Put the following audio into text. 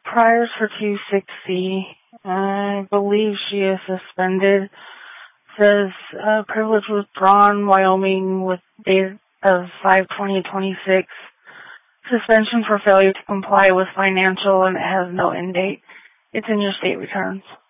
Priors for 260. I believe she is suspended. Says privilege withdrawn, Wyoming, with date of 5/20/26. Suspension for failure to comply with financial, and it has no end date. It's in your state returns.